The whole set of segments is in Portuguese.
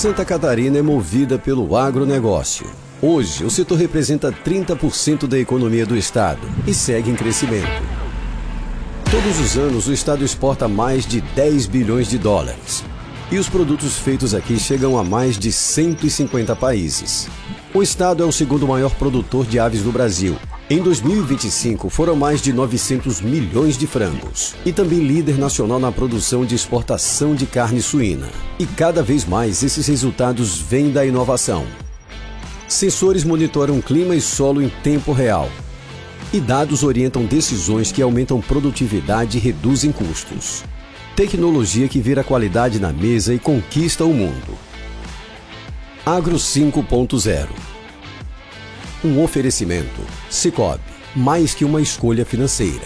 Santa Catarina é movida pelo agronegócio. Hoje, o setor representa 30% da economia do estado e segue em crescimento. Todos os anos, o estado exporta mais de 10 bilhões de dólares. E os produtos feitos aqui chegam a mais de 150 países. O estado é o segundo maior produtor de aves do Brasil. Em 2025, foram mais de 900 milhões de frangos. E também líder nacional na produção de exportação de carne suína. E cada vez mais esses resultados vêm da inovação. Sensores monitoram clima e solo em tempo real. E dados orientam decisões que aumentam produtividade e reduzem custos. Tecnologia que vira qualidade na mesa e conquista o mundo. Agro 5.0. Um oferecimento. Sicoob, mais que uma escolha financeira.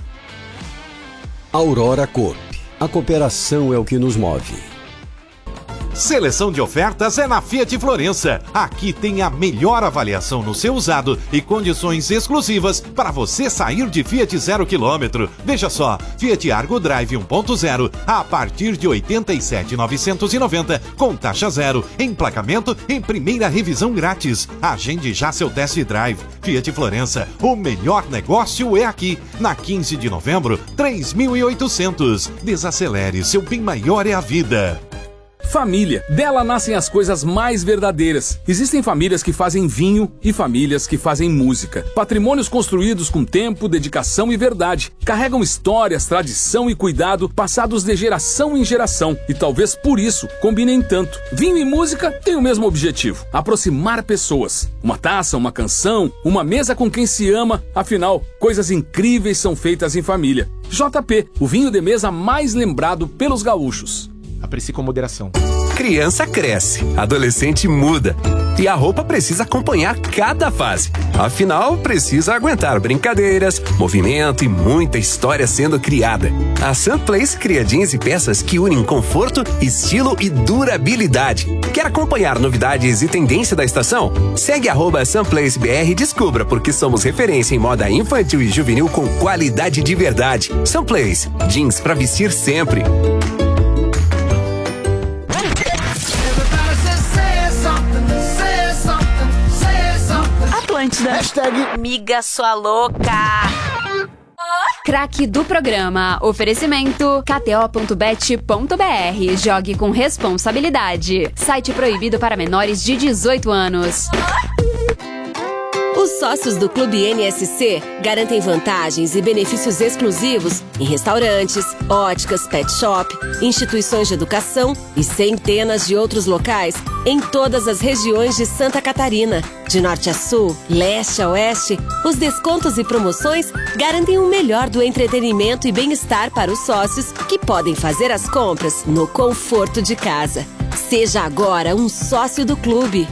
Aurora Coop. A cooperação é o que nos move. Seleção de ofertas é na Fiat Florença. Aqui tem a melhor avaliação no seu usado e condições exclusivas para você sair de Fiat 0 km. Veja só, Fiat Argo Drive 1.0 a partir de 87.990 com taxa zero, emplacamento em primeira revisão grátis. Agende já seu test drive. Fiat Florença, o melhor negócio é aqui. Na 15 de novembro, 3.800. Desacelere, seu bem maior é a vida. Família. Dela nascem as coisas mais verdadeiras. Existem famílias que fazem vinho e famílias que fazem música. Patrimônios construídos com tempo, dedicação e verdade. Carregam histórias, tradição e cuidado passados de geração em geração. E talvez por isso combinem tanto. Vinho e música têm o mesmo objetivo: aproximar pessoas. Uma taça, uma canção, uma mesa com quem se ama. Afinal, coisas incríveis são feitas em família. JP, o vinho de mesa mais lembrado pelos gaúchos. Aprecie com moderação. Criança cresce, adolescente muda. E a roupa precisa acompanhar cada fase. Afinal, precisa aguentar brincadeiras, movimento e muita história sendo criada. A Sunplace cria jeans e peças que unem conforto, estilo e durabilidade. Quer acompanhar novidades e tendência da estação? Segue @SunplaceBR e descubra porque somos referência em moda infantil e juvenil com qualidade de verdade. Sunplace, jeans pra vestir sempre. Hashtag Miga Sua Louca. Craque do programa. Oferecimento kto.bet.br. Jogue com responsabilidade. Site proibido para menores de 18 anos. Os sócios do Clube NSC garantem vantagens e benefícios exclusivos em restaurantes, óticas, pet shop, instituições de educação e centenas de outros locais em todas as regiões de Santa Catarina. De norte a sul, leste a oeste, os descontos e promoções garantem o melhor do entretenimento e bem-estar para os sócios que podem fazer as compras no conforto de casa. Seja agora um sócio do clube.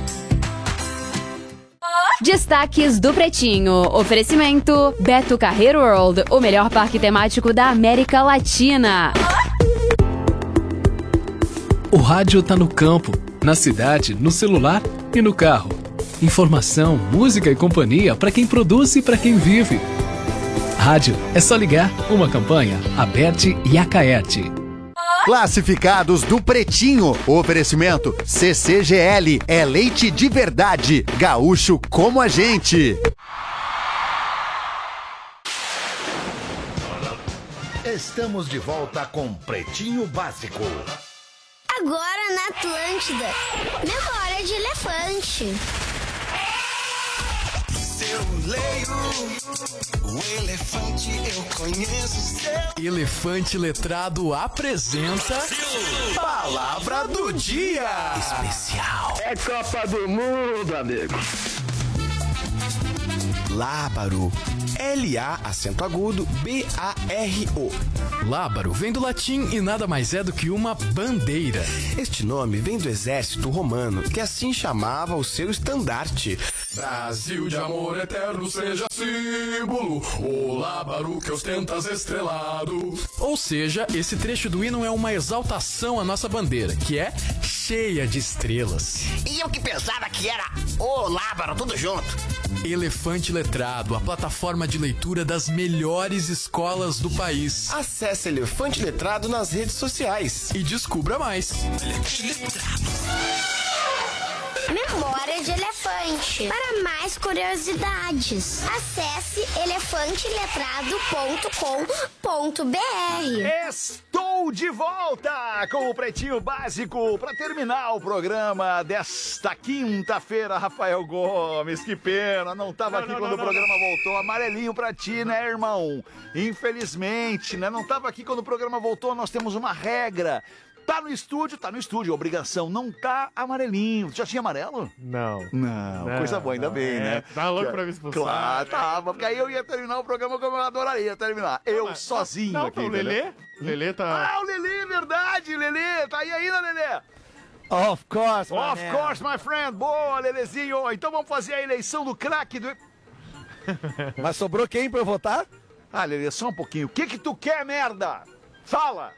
Destaques do Pretinho. Oferecimento Beto Carreiro World, o melhor parque temático da América Latina. O rádio tá no campo, na cidade, no celular e no carro. Informação, música e companhia para quem produz e para quem vive. Rádio é só ligar. Uma campanha Aberte e Acaerte. Classificados do Pretinho. Oferecimento CCGL. É leite de verdade. Gaúcho como a gente. Estamos de volta com Pretinho Básico. Agora na Atlântida. Memória de elefante. Eu leio o elefante, eu conheço seu. Elefante Letrado apresenta Palavra do Dia Especial. É Copa do Mundo, amigo. Lábaro. L-A, acento agudo, B-A-R-O. Lábaro vem do latim e nada mais é do que uma bandeira. Este nome vem do exército romano, que assim chamava o seu estandarte. Brasil de amor eterno seja símbolo, o lábaro que ostentas estrelado. Ou seja, esse trecho do hino é uma exaltação à nossa bandeira, que é cheia de estrelas. E eu que pensava que era o lábaro. bárbaro, tudo junto. Elefante Letrado, a plataforma de leitura das melhores escolas do país. Acesse Elefante Letrado nas redes sociais. E descubra mais. Elefante Letrado. Memória de Elefante. Para mais curiosidades, acesse elefanteletrado.com.br. Estou de volta com o Pretinho Básico para terminar o programa desta quinta-feira. Rafael Gomes, que pena, não estava aqui quando o programa voltou. Amarelinho pra ti, né, irmão? Infelizmente, né? Não estava aqui quando o programa voltou. Nós temos uma regra. Tá no estúdio, obrigação, não tá amarelinho. Já tinha amarelo? Não, coisa boa, ainda bem, né? Tá louco pra me expulsar. Claro, tava, porque aí eu ia terminar o programa como eu adoraria terminar. Sozinho não, aqui, o Lelê? Lelê tá... Ah, o Lelê, verdade, Lelê, tá aí ainda, Lelê? Of course, Of course, my friend. Boa, Lelezinho. Então vamos fazer a eleição do craque do... Mas sobrou quem pra eu votar? Ah, Lelê, só um pouquinho. O que tu quer, merda? Fala!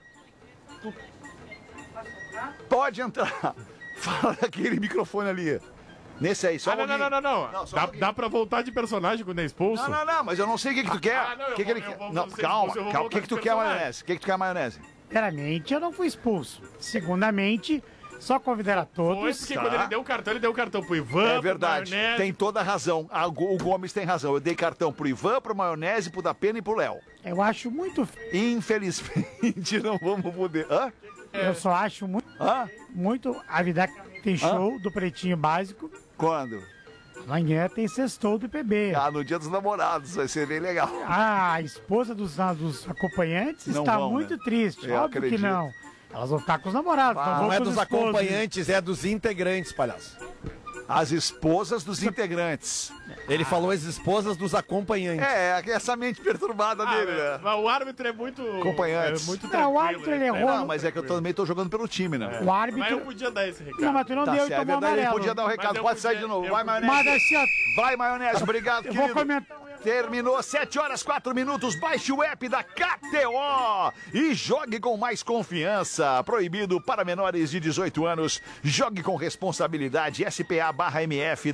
Pode entrar. Fala naquele microfone ali. Nesse aí, só não. Dá pra voltar de personagem quando é expulso? Não, mas eu não sei o que tu quer. Calma. O que tu quer, maionese? O que tu quer, maionese? Primeiramente, eu não fui expulso. Segundamente, só convidar a todos. Foi porque quando ele deu o cartão pro Ivan, é verdade, pro Maionese. Tem toda a razão. O Gomes tem razão. Eu dei cartão pro Ivan, pro Maionese, pro Dapena e pro Léo. Eu acho muito... Infelizmente, não vamos poder... Hã? Eu só acho muito... A vida tem show do Pretinho Básico. Quando? Amanhã tem sextou do PB. No Dia dos Namorados, vai ser bem legal. A esposa dos acompanhantes não está vão, muito né? triste. Óbvio que não. Elas vão ficar com os namorados. Não é dos acompanhantes, é dos integrantes, palhaço. As esposas dos integrantes. Ele falou as esposas dos acompanhantes. Essa mente perturbada dele, né? Mas o árbitro é muito... Acompanhantes. É muito tranquilo. O árbitro, ele errou. Não, mas é que eu também tô jogando pelo time, né? O árbitro... Mas eu podia dar esse recado. Não, mas tu não deu e tomou amarelo. Ele podia dar um recado. Pode sair de novo. Vai, Maionese. Mas assim, ó... Vai, Maionese. Obrigado, querido. Eu vou comentar... Terminou 7h04. Baixe o app da KTO e jogue com mais confiança. Proibido para menores de 18 anos. Jogue com responsabilidade. SPA/MF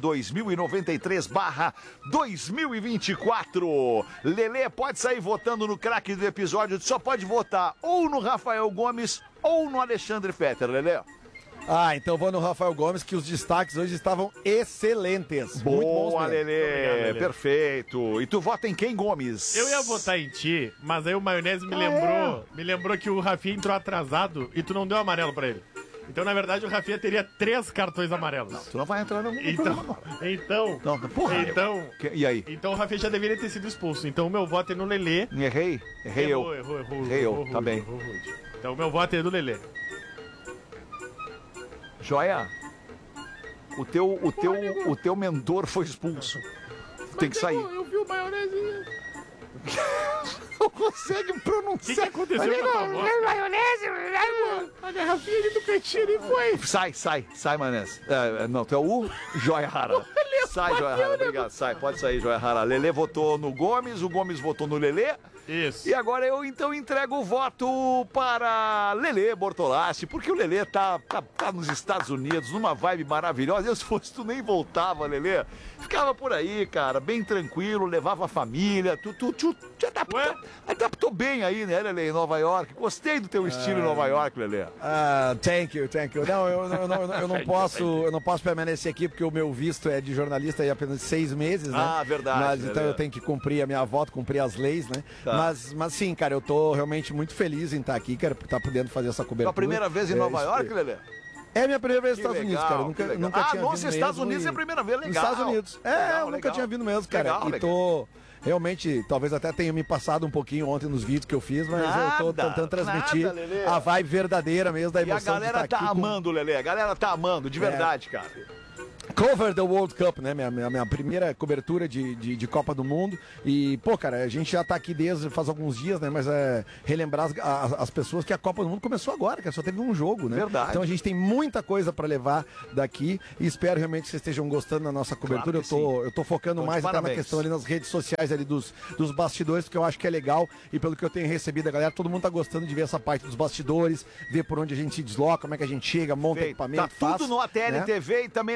2093/2024. Lelê pode sair votando no craque do episódio. Só pode votar ou no Rafael Gomes ou no Alexandre Fetter, Lelê. Então vou no Rafael Gomes, que os destaques hoje estavam excelentes. Boa, Lelê. Perfeito. E tu vota em quem, Gomes? Eu ia votar em ti, mas aí o Maionese me lembrou que o Rafinha entrou atrasado e tu não deu amarelo pra ele. Então, na verdade, o Rafinha teria 3 cartões amarelos. Não, tu não vai entrar no Então... E aí? Então o Rafinha já deveria ter sido expulso. Então o meu voto é no Lelê. Errei eu. Tá bem. Então o meu voto é do Lelê. Joia, o teu mentor foi expulso. Tem que sair. Eu vi o Maionese. Não consegue pronunciar. O que aconteceu com a tua voz? Maionese. A garrafinha do Pretinho foi. Sai, Maionese. Não, tu é o Joia Rara. Sai, Joia Rara, obrigado. Sai, pode sair, Joia Rara. Lelê votou no Gomes, o Gomes votou no Lelê. Isso. E agora eu então entrego o voto para Lelê Bortolassi, porque o Lelê tá nos Estados Unidos, numa vibe maravilhosa. Eu, se fosse tu, nem voltava, Lelê. Ficava por aí, cara, bem tranquilo, levava a família. Tu te adaptou bem aí, né, Lelê, em Nova York. Gostei do teu estilo em Nova York, Lelê. Thank you. Não, eu não posso permanecer aqui, porque o meu visto é de jornalista e apenas 6 meses, né? Verdade. Mas então eu tenho que cumprir a minha volta, cumprir as leis, né? Tá. Mas sim, cara, eu tô realmente muito feliz em estar aqui, cara, por estar podendo fazer essa cobertura. Tua primeira vez em Nova York, Lelê? É minha primeira vez nos Estados Unidos, cara. Eu nunca tinha vindo nos Estados Unidos é a primeira vez, legal. Nos Estados Unidos. Eu nunca tinha vindo mesmo, cara. Legal, e tô... Realmente, talvez até tenha me passado um pouquinho ontem nos vídeos que eu fiz, mas eu tô tentando transmitir a vibe verdadeira mesmo da emoção. E a galera tá amando, Lelê. A galera tá amando, de verdade, cara. Cover the World Cup, né? Minha primeira cobertura de Copa do Mundo. E, pô, cara, a gente já tá aqui desde faz alguns dias, né? Mas relembrar as pessoas que a Copa do Mundo começou agora, cara. Só teve um jogo, né? Verdade. Então a gente tem muita coisa pra levar daqui e espero realmente que vocês estejam gostando da nossa cobertura. Claro eu tô focando mais até na questão ali nas redes sociais ali dos bastidores, porque eu acho que é legal. E pelo que eu tenho recebido da galera, todo mundo tá gostando de ver essa parte dos bastidores, ver por onde a gente se desloca, como é que a gente chega, monta equipamento, tá tudo no ATL TV e também nas nossas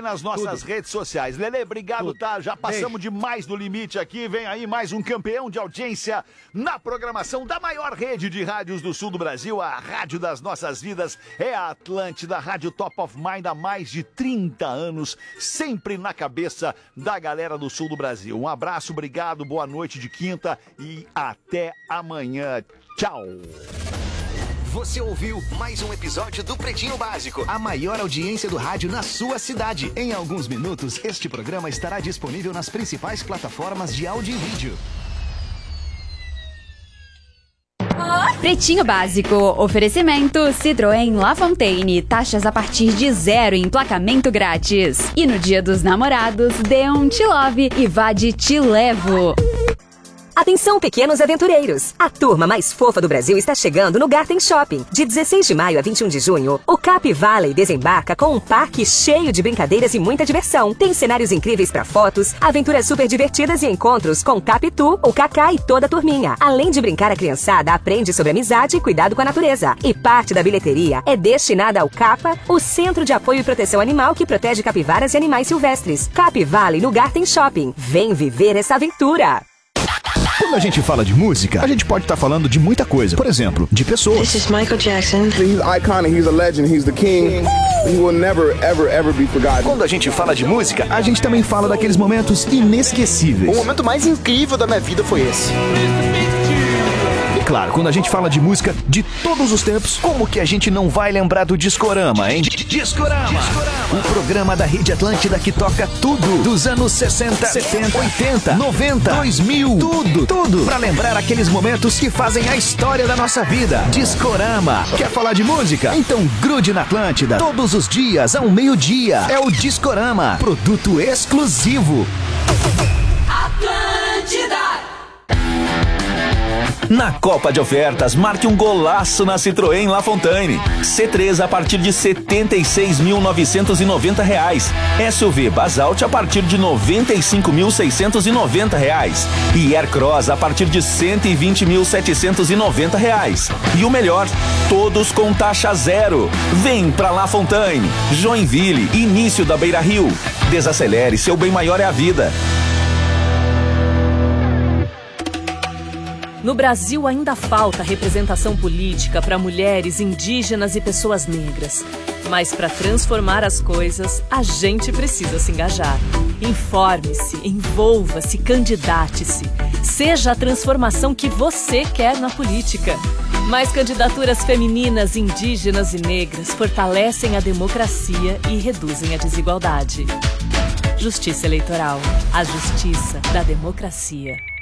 nossas redes sociais. Lelê, obrigado, tá? Já passamos demais do limite aqui. Vem aí mais um campeão de audiência na programação da maior rede de rádios do sul do Brasil, a rádio das nossas vidas. É a Atlântida, rádio Top of Mind há mais de 30 anos, sempre na cabeça da galera do sul do Brasil. Um abraço, obrigado, boa noite de quinta e até amanhã. Tchau! Você ouviu mais um episódio do Pretinho Básico, a maior audiência do rádio na sua cidade. Em alguns minutos, este programa estará disponível nas principais plataformas de áudio e vídeo. Pretinho Básico, oferecimento Citroën La Fontaine, taxas a partir de 0 em emplacamento grátis. E no Dia dos Namorados, dê um Te Love e vá de Te Levo. Atenção, pequenos aventureiros! A turma mais fofa do Brasil está chegando no Garten Shopping. De 16 de maio a 21 de junho, o Cap Valley desembarca com um parque cheio de brincadeiras e muita diversão. Tem cenários incríveis para fotos, aventuras super divertidas e encontros com Capitu, o Cacá e toda a turminha. Além de brincar, a criançada aprende sobre amizade e cuidado com a natureza. E parte da bilheteria é destinada ao CAPA, o Centro de Apoio e Proteção Animal que protege capivaras e animais silvestres. Cap Valley no Garten Shopping. Vem viver essa aventura! Quando a gente fala de música, a gente pode estar falando de muita coisa. Por exemplo, de pessoas. This is Michael Jackson. He's iconic, he's a legend, he's the king. He will never, ever, ever be forgotten. Quando a gente fala de música, a gente também fala daqueles momentos inesquecíveis. O momento mais incrível da minha vida foi esse. E claro, quando a gente fala de música de todos os tempos, como que a gente não vai lembrar do Discorama, hein? Discorama! O programa da Rede Atlântida que toca tudo dos anos 60, 70, 80, 90, 2000, tudo pra lembrar aqueles momentos que fazem a história da nossa vida. Discorama. Quer falar de música? Então grude na Atlântida. Todos os dias, ao meio-dia. É o Discorama. Produto exclusivo. Atlântida! Na Copa de Ofertas, marque um golaço na Citroën La Fontaine. C3 a partir de R$ 76.990. SUV Basalt a partir de R$ 95.690. E Aircross a partir de R$ 120.790. E o melhor, todos com taxa zero. Vem pra La Fontaine. Joinville, início da Beira Rio. Desacelere, seu bem maior é a vida. No Brasil ainda falta representação política para mulheres, indígenas e pessoas negras. Mas para transformar as coisas, a gente precisa se engajar. Informe-se, envolva-se, candidate-se. Seja a transformação que você quer na política. Mais candidaturas femininas, indígenas e negras fortalecem a democracia e reduzem a desigualdade. Justiça Eleitoral. A justiça da democracia.